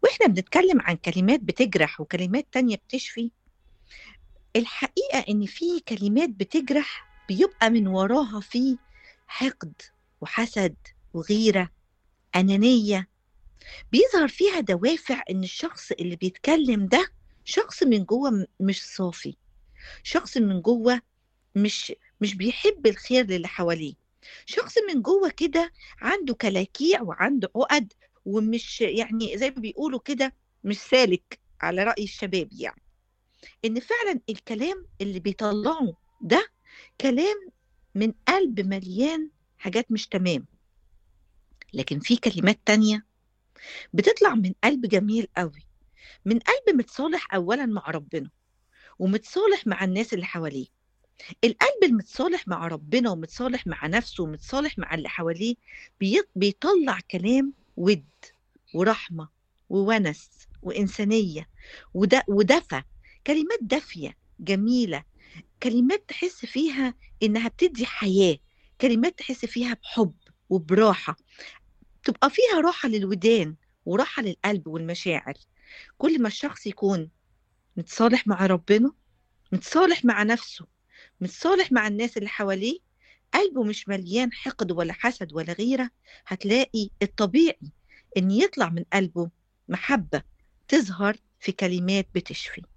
واحنا بنتكلم عن كلمات بتجرح وكلمات تانية بتشفي، الحقيقة ان في كلمات بتجرح بيبقى من وراها في حقد وحسد وغيرة، أنانية، بيظهر فيها دوافع ان الشخص اللي بيتكلم ده شخص من جوه مش صافي، شخص من جوه مش مش بيحب الخير للي حواليه، شخص من جوه كده عنده كلاكيع وعنده عقد، ومش يعني زي ما بيقولوا كده مش سالك على رأي الشباب يعني. ان فعلا الكلام اللي بيطلعه ده كلام من قلب مليان حاجات مش تمام. لكن في كلمات تانية بتطلع من قلب جميل قوي، من قلب متصالح أولا مع ربنا ومتصالح مع الناس اللي حواليه. القلب المتصالح مع ربنا ومتصالح مع نفسه ومتصالح مع اللي حواليه بيطلع كلام ود ورحمة وونس وإنسانية ودفى، كلمات دافية جميلة، كلمات تحس فيها إنها بتدي حياة، كلمات تحس فيها بحب وبراحة، تبقى فيها راحة للودان وراحة للقلب والمشاعر. كل ما الشخص يكون متصالح مع ربنا، متصالح مع نفسه، متصالح مع الناس اللي حواليه، قلبه مش مليان حقد ولا حسد ولا غيرة، هتلاقي الطبيعي إن يطلع من قلبه محبة تظهر في كلمات بتشفي.